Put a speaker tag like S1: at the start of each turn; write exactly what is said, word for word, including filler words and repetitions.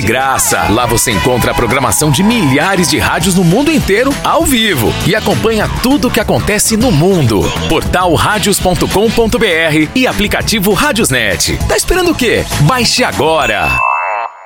S1: graça. Lá você encontra a programação de milhares de rádios no mundo inteiro ao vivo e acompanha tudo o que acontece no mundo. Portal radios ponto com ponto br e aplicativo Radiosnet. Tá esperando o quê? Baixe agora!